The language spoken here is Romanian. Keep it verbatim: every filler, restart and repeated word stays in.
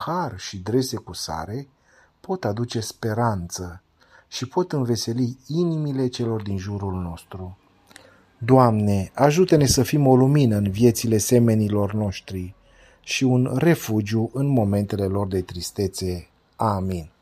har și drese cu sare pot aduce speranță și pot înveseli inimile celor din jurul nostru. Doamne, ajută-ne să fim o lumină în viețile semenilor noștri și un refugiu în momentele lor de tristețe. Amin.